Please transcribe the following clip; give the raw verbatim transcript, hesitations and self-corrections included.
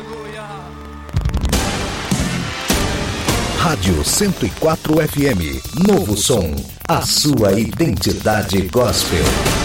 Aleluia. Rádio cento e quatro F M, Novo Som, a sua identidade gospel.